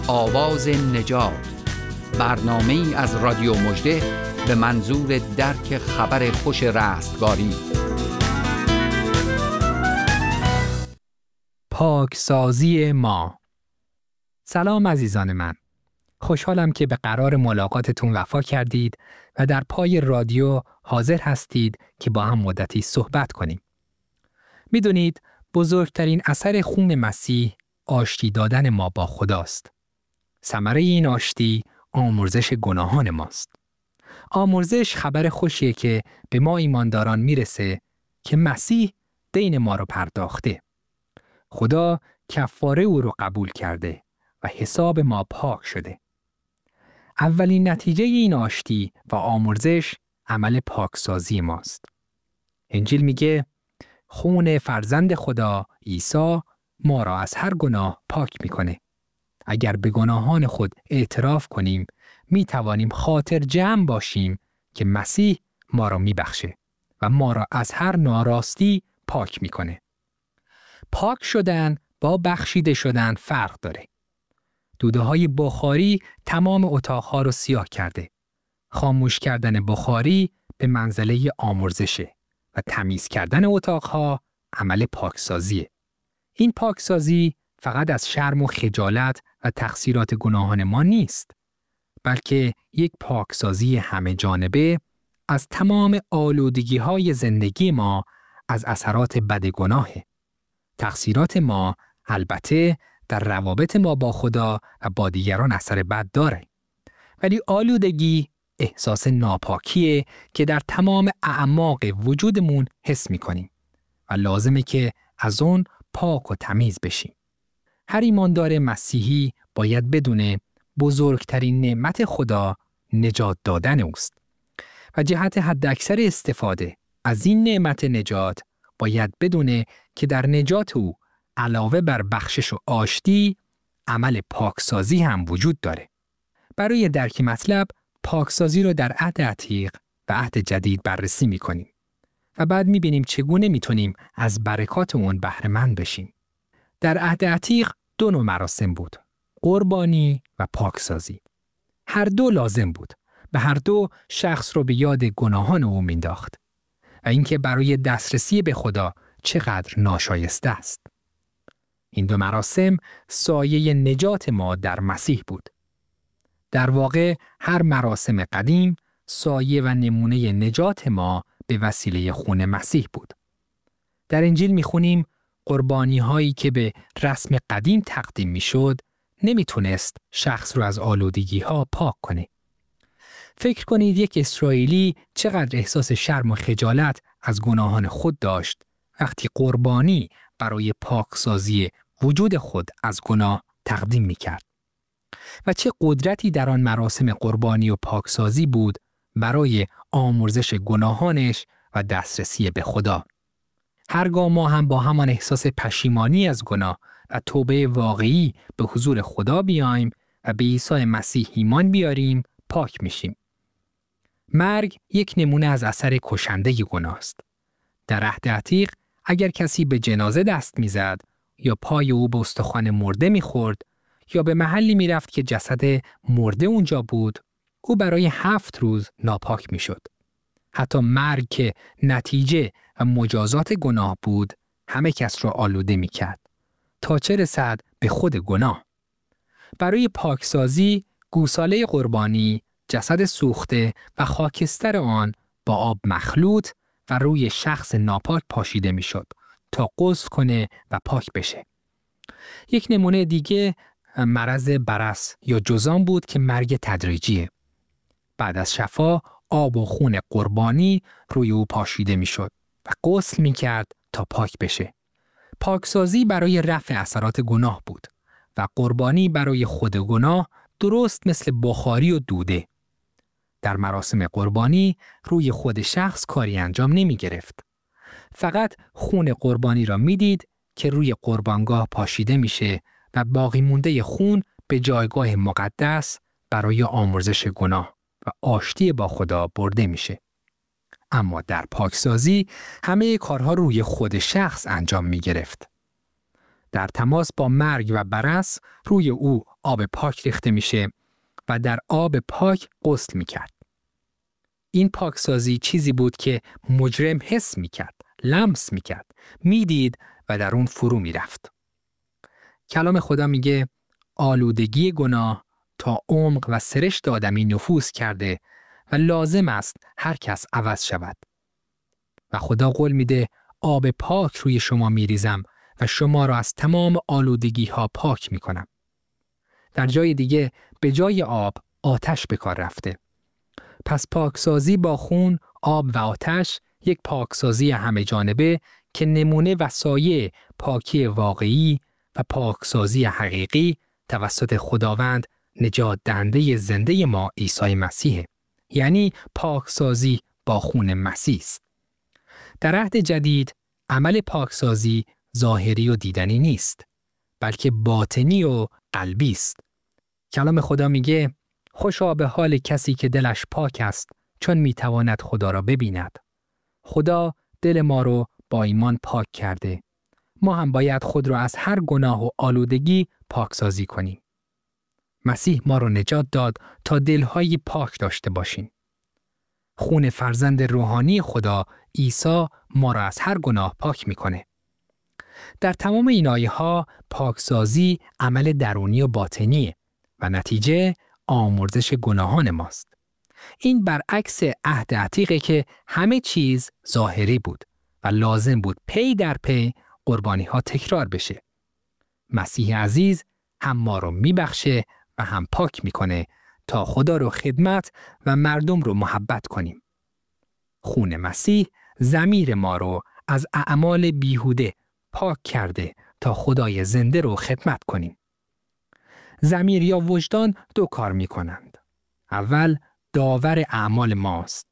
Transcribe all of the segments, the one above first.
آواز نجات، برنامه‌ای از رادیو مژده به منظور درک خبر خوش رستگاری. پاکسازی ما. سلام عزیزان من. خوشحالم که به قرار ملاقاتتون وفا کردید و در پای رادیو حاضر هستید که با هم مدتی صحبت کنیم. میدونید بزرگترین اثر خون مسیح آشتی دادن ما با خداست. ثمره این آشتی آمرزش گناهان ماست. آمرزش خبر خوشیه که به ما ایمانداران میرسه که مسیح دین ما رو پرداخته. خدا کفاره او رو قبول کرده و حساب ما پاک شده. اولین نتیجه این آشتی و آمرزش عمل پاکسازی ماست. انجیل میگه خون فرزند خدا عیسی ما را از هر گناه پاک میکنه. اگر به گناهان خود اعتراف کنیم می توانیم خاطر جمع باشیم که مسیح ما را میبخشه و ما را از هر ناراستی پاک میکنه. پاک شدن با بخشیده شدن فرق داره. دوده‌های بخاری تمام اتاقها رو سیاه کرده. خاموش کردن بخاری به منزله آمرزشه و تمیز کردن اتاقها عمل پاکسازیه. این پاکسازی فقط از شرم و خجالت و تقصیرات گناهان ما نیست، بلکه یک پاکسازی همه جانبه از تمام آلودگی‌های زندگی ما از اثرات بد گناهه. تقصیرات ما البته در روابط ما با خدا و با دیگران اثر بد داره، ولی آلودگی احساس ناپاکیه که در تمام اعماق وجودمون حس می‌کنیم و لازمه که از اون پاک و تمیز بشیم. هر ایماندار مسیحی باید بدونه بزرگترین نعمت خدا نجات دادن اوست و جهت حداکثر استفاده از این نعمت نجات باید بدونه که در نجات او علاوه بر بخشش و آشتی عمل پاکسازی هم وجود داره. برای درک مطلب پاکسازی رو در عهد عتیق و عهد جدید بررسی می‌کنیم و بعد می‌بینیم چگونه می‌تونیم از برکات اون بهره مند بشیم. در عهد عتیق دو نوع مراسم بود: قربانی و پاکسازی. هر دو لازم بود. به هر دو شخص رو به یاد گناهان او مینداخت و اینکه برای دسترسی به خدا چقدر ناشایسته است. این دو مراسم سایه نجات ما در مسیح بود. در واقع هر مراسم قدیم سایه و نمونه نجات ما به وسیله خون مسیح بود. در انجیل میخونیم قربانی هایی که به رسم قدیم تقدیم میشد نمیتونست شخص رو از آلودگی ها پاک کنه. فکر کنید یک اسرائیلی چقدر احساس شرم و خجالت از گناهان خود داشت وقتی قربانی برای پاکسازی وجود خود از گناه تقدیم میکرد و چه قدرتی در آن مراسم قربانی و پاکسازی بود برای آمرزش گناهانش و دسترسی به خدا. هرگاه ما هم با همان احساس پشیمانی از گناه و توبه واقعی به حضور خدا بیایم و به عیسی مسیح ایمان بیاریم، پاک میشیم. مرگ یک نمونه از اثر کشنده گناه است. در عهد عتیق اگر کسی به جنازه دست میزد یا پای او به استخوان مرده میخورد یا به محلی میرفت که جسد مرده اونجا بود، او برای 7 روز ناپاک میشد. حتی مرگ که نتیجه و مجازات گناه بود همه کس را آلوده میکرد تا چه رسد به خود گناه. برای پاکسازی گوساله قربانی جسد سوخته و خاکستر آن با آب مخلوط و روی شخص ناپاک پاشیده میشد تا غسل کنه و پاک بشه. یک نمونه دیگه مرض برص یا جذام بود که مرگ تدریجیه. بعد از شفا آب و خون قربانی روی او پاشیده میشد و غسل میکرد تا پاک بشه. پاکسازی برای رفع اثرات گناه بود و قربانی برای خود گناه، درست مثل بخاری و دوده. در مراسم قربانی روی خود شخص کاری انجام نمی گرفت. فقط خون قربانی را می دید که روی قربانگاه پاشیده میشه و باقی مونده خون به جایگاه مقدس برای آمرزش گناه و آشتی با خدا برده میشه. اما در پاکسازی همه کارها روی خود شخص انجام می گرفت. در تماس با مرگ و برص روی او آب پاک ریخته میشه و در آب پاک غسل میکرد. این پاکسازی چیزی بود که مجرم حس میکرد، لمس میکرد، میدید و در اون فرو میرفت. کلام خدا میگه آلودگی گناه تا عمق و سرشت آدمی نفوذ کرده و لازم است هر کس عوض شود. و خدا قول میده آب پاک روی شما میریزم و شما را از تمام آلودگی ها پاک میکنم. در جای دیگه به جای آب آتش به کار رفته. پس پاکسازی با خون، آب و آتش یک پاکسازی همه جانبه که نمونه و سایه پاکی واقعی و پاکسازی حقیقی توسط خداوند نجات دهنده زنده ما عیسی مسیح، یعنی پاکسازی با خون مسیح است. در عهد جدید عمل پاکسازی ظاهری و دیدنی نیست، بلکه باطنی و قلبی است. کلام خدا میگه خوشا به حال کسی که دلش پاک است، چون میتواند خدا را ببیند. خدا دل ما رو با ایمان پاک کرده. ما هم باید خود را از هر گناه و آلودگی پاکسازی کنیم. مسیح ما رو نجات داد تا دلهای پاک داشته باشیم. خون فرزند روحانی خدا عیسی ما را از هر گناه پاک میکنه. در تمام این آیه‌ها پاکسازی عمل درونی و باطنیه و نتیجه آمرزش گناهان ماست. این برعکس عهد عتیقه که همه چیز ظاهری بود و لازم بود پی در پی قربانی ها تکرار بشه. مسیح عزیز هم ما رو میبخشه و هم پاک میکنه تا خدا رو خدمت و مردم رو محبت کنیم. خون مسیح ضمیر ما رو از اعمال بیهوده پاک کرده تا خدای زنده رو خدمت کنیم. ضمیر یا وجدان دو کار میکنند. اول داور اعمال ماست.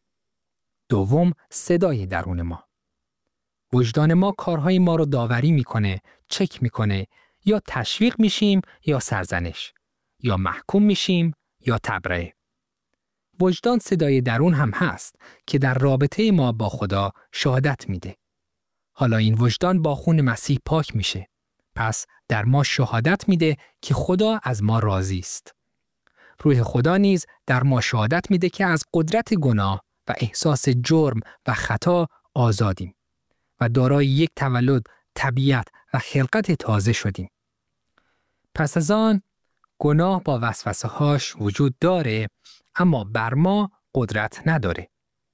دوم صدای درون ما. وجدان ما کارهای ما رو داوری میکنه، چک میکنه، یا تشویق میشیم یا سرزنش، یا محکوم میشیم یا تبرئه. وجدان صدای درون هم هست که در رابطه ما با خدا شهادت میده. حالا این وجدان با خون مسیح پاک میشه. پس در ما شهادت میده که خدا از ما راضی است. روح خدا نیز در ما شهادت میده که از قدرت گناه و احساس جرم و خطا آزادیم و دارای یک تولد، طبیعت و خلقت تازه شدیم. پس از آن گناه با وسوسه‌هاش وجود داره، اما بر ما قدرت نداره.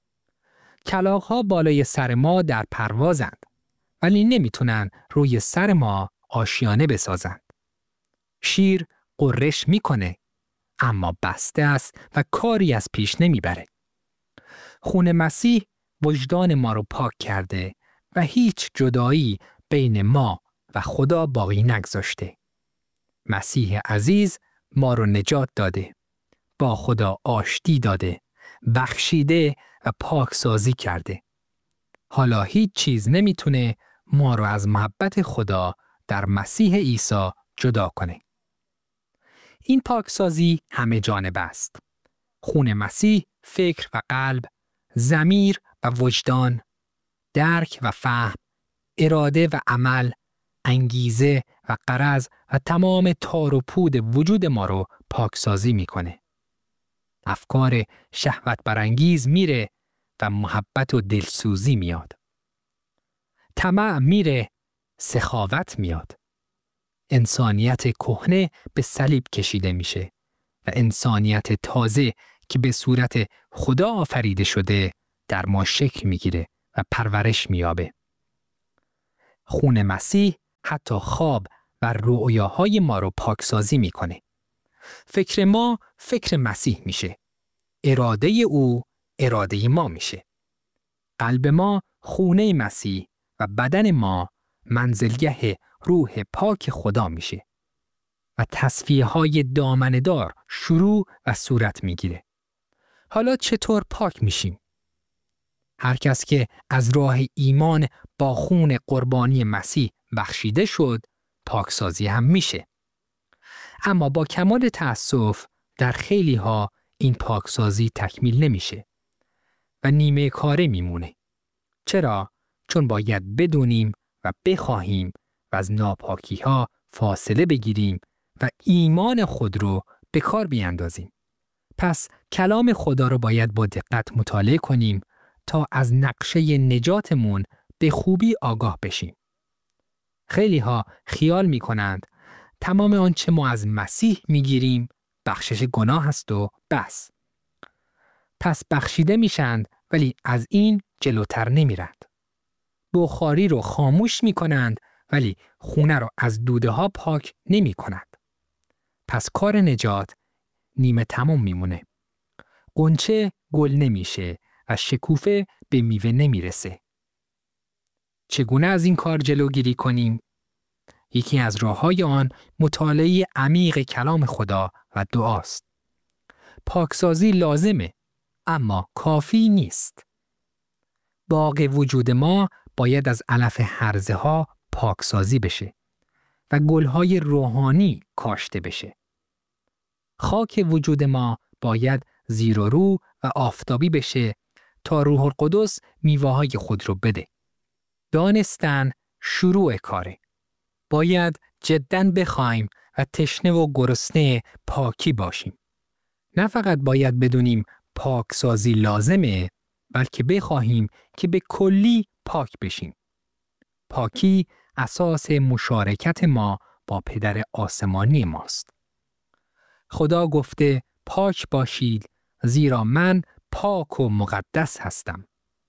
کلاغ‌ها بالای سر ما در پروازند، ولی نمیتونن روی سر ما آشیانه بسازند. شیر قررش میکنه، اما بسته است و کاری از پیش نمیبره. خون مسیح وجدان ما رو پاک کرده و هیچ جدایی بین ما و خدا باقی نگذاشته. مسیح عزیز ما رو نجات داده، با خدا آشتی داده، بخشیده و پاکسازی کرده. حالا هیچ چیز نمیتونه ما رو از محبت خدا در مسیح عیسی جدا کنه. این پاکسازی همه جانبه است. خون مسیح فکر و قلب، ضمیر و وجدان، درک و فهم، اراده و عمل، انگیزه و غرض و تمام تار و پود وجود ما رو پاکسازی میکنه. افکار شهوت برانگیز میره و محبت و دلسوزی میاد. طمع میره، سخاوت میاد. انسانیت کهنه به صلیب کشیده میشه و انسانیت تازه که به صورت خدا آفریده شده در ما شکل میگیره و پرورش میابه. خون مسیح حتی خواب و رؤیاهای ما رو پاکسازی میکنه. فکر ما فکر مسیح میشه. اراده او اراده ما میشه. قلب ما خونه مسیح و بدن ما منزلگاه روح پاک خدا میشه و تصفیه های دامنه‌دار شروع و صورت میگیره. حالا چطور پاک میشیم؟ هر کس که از راه ایمان با خون قربانی مسیح بخشیده شد، پاکسازی هم میشه. اما با کمال تأسف در خیلی ها این پاکسازی تکمیل نمیشه و نیمه کاره میمونه. چرا؟ چون باید بدونیم و بخواهیم و از ناپاکی ها فاصله بگیریم و ایمان خود رو به کار بیاندازیم. پس کلام خدا رو باید با دقت مطالعه کنیم تا از نقشه نجاتمون به خوبی آگاه بشیم. خیلی ها خیال می کنند تمام آنچه ما از مسیح می گیریم بخشش گناه است و بس. پس بخشیده میشند ولی از این جلوتر نمیرند. بخاری رو خاموش می کنند ولی خونه رو از دوده ها پاک نمی کنند. پس کار نجات نیمه تمام میمونه. غنچه گل نمیشه و شکوفه به میوه نمیرسه. چگونه از این کار جلوگیری کنیم؟ یکی از راه‌های آن مطالعه عمیق کلام خدا و دعاست. پاکسازی لازمه اما کافی نیست. باغ وجود ما باید از علف هرزه ها پاکسازی بشه و گل‌های روحانی کاشته بشه. خاک وجود ما باید زیر و رو و آفتابی بشه تا روح القدس میوه‌های خود رو بده. دانستن شروع کاره. باید جداً بخوایم و تشنه و گرسنه پاکی باشیم. نه فقط باید بدونیم پاکسازی لازمه، بلکه بخواهیم که به کلی پاک بشیم. پاکی اساس مشارکت ما با پدر آسمانی ماست. خدا گفته پاک باشید زیرا من پاک و مقدس هستم.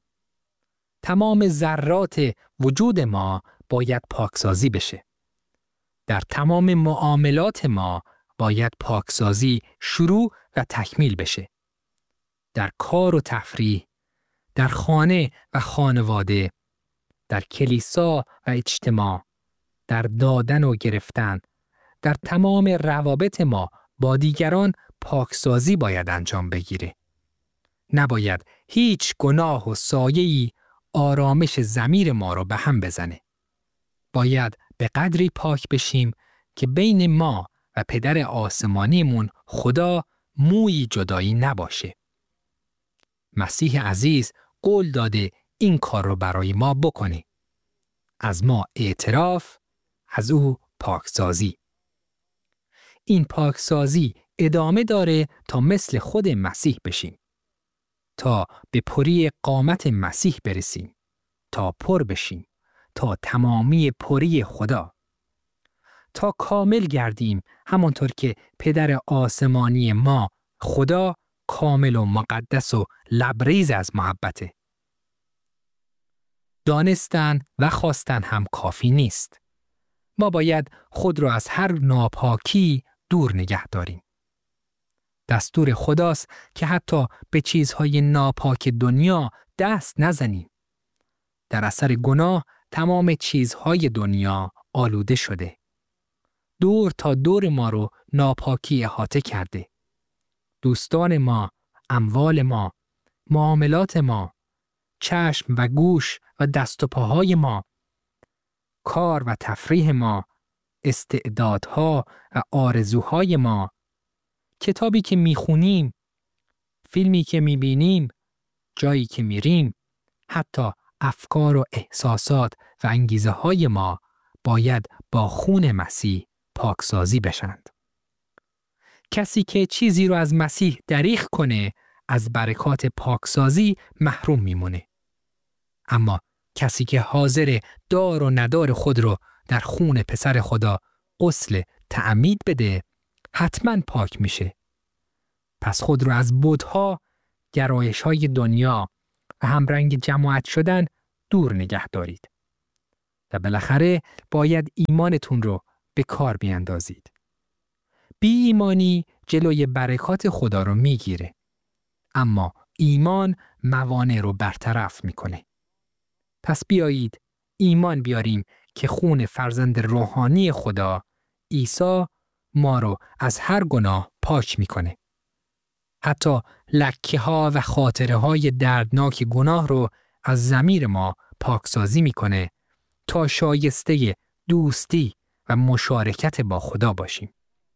تمام ذرات وجود ما باید پاکسازی بشه. در تمام معاملات ما باید پاکسازی شروع و تکمیل بشه. در کار و تفریح، در خانه و خانواده، در کلیسا و اجتماع، در دادن و گرفتن، در تمام روابط ما با دیگران پاکسازی باید انجام بگیره. نباید هیچ گناه و سایه‌ای آرامش ضمیر ما رو به هم بزنه. باید به قدری پاک بشیم که بین ما و پدر آسمانیمون خدا مویی جدایی نباشه. مسیح عزیز قول داده این کار رو برای ما بکنه. از ما اعتراف، از او پاکسازی. این پاکسازی ادامه داره تا مثل خود مسیح بشیم. تا به پری قامت مسیح برسیم. تا پر بشیم. تا تمامی پری خدا. تا کامل گردیم همانطور که پدر آسمانی ما خدا کامل و مقدس و لبریز از محبته. دانستن و خواستن هم کافی نیست. ما باید خود را از هر ناپاکی دور نگه داریم. دستور خداست که حتی به چیزهای ناپاک دنیا دست نزنیم. در اثر گناه تمام چیزهای دنیا آلوده شده. دور تا دور ما رو ناپاکی احاطه کرده. دوستان ما، اموال ما، معاملات ما، چشم و گوش و دست و پاهای ما، کار و تفریح ما، استعدادها و آرزوهای ما، کتابی که میخونیم، فیلمی که میبینیم، جایی که میریم، حتی افکار و احساسات و انگیزه های ما باید با خون مسیح پاکسازی بشند. کسی که چیزی رو از مسیح دریغ کنه از برکات پاکسازی محروم میمونه. اما کسی که حاضر دار و ندار خود رو در خون پسر خدا غسل تعمید بده حتما پاک میشه. پس خود رو از بت‌ها، گرایش‌های دنیا و همرنگ جماعت شدن دور نگه دارید. و بالاخره باید ایمانتون رو به کار بیاندازید. بی ایمانی جلوی برکات خدا رو میگیره. اما ایمان موانع رو برطرف میکنه. پس بیایید ایمان بیاریم که خون فرزند روحانی خدا عیسی ما رو از هر گناه پاک میکنه. حتی لکه ها و خاطره های دردناک گناه رو از ضمیر ما پاکسازی میکنه تا شایسته دوستی و مشارکت با خدا باشیم.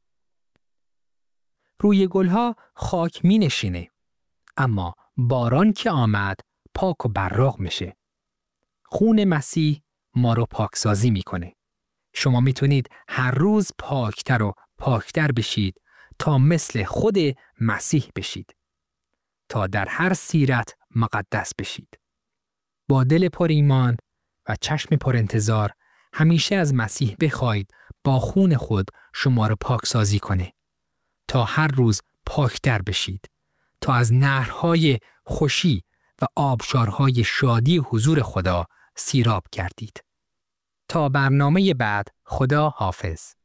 روی گلها خاک می نشینه، اما باران که آمد پاک و براق میشه. خون مسیح ما رو پاکسازی میکنه. شما میتونید هر روز پاکتر و پاکتر بشید تا مثل خود مسیح بشید، تا در هر سیرت مقدس بشید. با دل پر ایمان و چشم پر انتظار همیشه از مسیح بخواید با خون خود شما را پاکسازی کنه، تا هر روز پاکتر بشید، تا از نهرهای خوشی و آبشارهای شادی حضور خدا سیراب گردید. تا برنامه بعد، خدا حافظ.